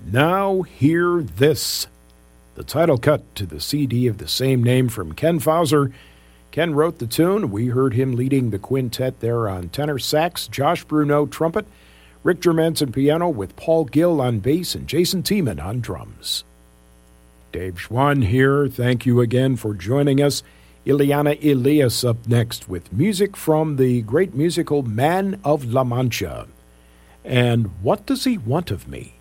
Now Hear This, the title cut to the CD of the same name from Ken Fauser. Ken wrote the tune. We heard him leading the quintet there on tenor sax, Josh Bruno trumpet, Rick Germanson piano with Paul Gill on bass and Jason Tiemann on drums. Dave Schwann here. Thank you again for joining us. Ileana Elias up next with music from the great musical Man of La Mancha. And What Does He Want of Me?